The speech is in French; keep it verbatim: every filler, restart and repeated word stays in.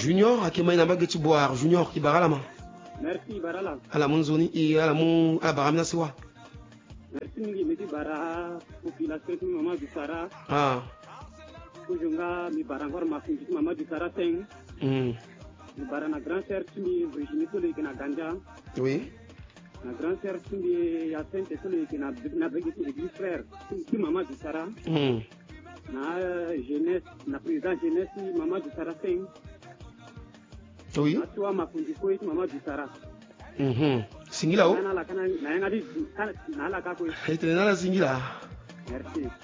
Junior akema ina bageti boire Junior ki baralama. Merci barala. Ala munzoni i ala mun ala baramna siwa. Merci mingi meti bara population tu mama du Sara. Ah. Kujunga mi barangor ma kunji mama du Sara teng. Mm. Mi barana grand sœur tumi Virginie Tole ki na ganja. Oui. Na grand sœur tumi ya Sainte Tole ki na na bageti église frère. Ki mama du Sara. Mm. Na jeunesse na président jeunesse mama du Sara teng. Oui. Na tuwa ma kunji ko mama du Sara. Mhm. Singila o. Na la kana na ngadi na la ka ko. Haite na la singila. Merci.